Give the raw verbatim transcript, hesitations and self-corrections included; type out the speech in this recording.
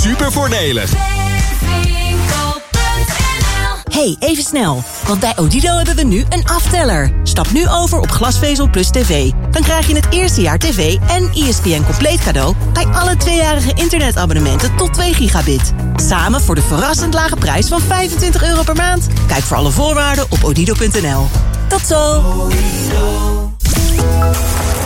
super voordelig. Hey, even snel. Want bij Odido hebben we nu een afteller. Stap nu over op glasvezel plus tv. Dan krijg je het eerste jaar tv en I S P N compleet cadeau bij alle tweejarige internetabonnementen tot twee gigabit. Samen voor de verrassend lage prijs van vijfentwintig euro per maand. Kijk voor alle voorwaarden op odido punt n l. Tot zo!